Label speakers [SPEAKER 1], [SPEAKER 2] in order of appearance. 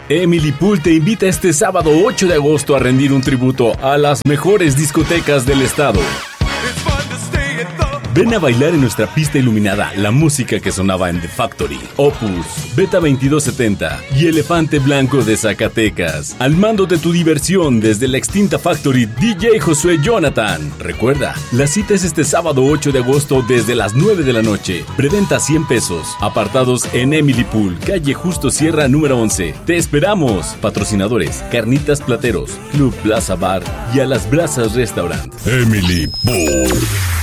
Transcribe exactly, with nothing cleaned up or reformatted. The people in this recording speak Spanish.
[SPEAKER 1] Emily Pool te invita este sábado ocho de agosto a rendir un tributo a las mejores discotecas del estado. Ven a bailar en nuestra pista iluminada la música que sonaba en The Factory, Opus, Beta veintidós setenta y Elefante Blanco de Zacatecas. Al mando de tu diversión desde la extinta Factory, D J Josué Jonathan. Recuerda, la cita es este sábado ocho de agosto desde las nueve de la noche. Preventa cien pesos. Apartados en Emily Pool, calle Justo Sierra número once. Te esperamos. Patrocinadores: Carnitas Plateros, Club Plaza Bar y A las Brasas Restaurant.
[SPEAKER 2] Emily Pool.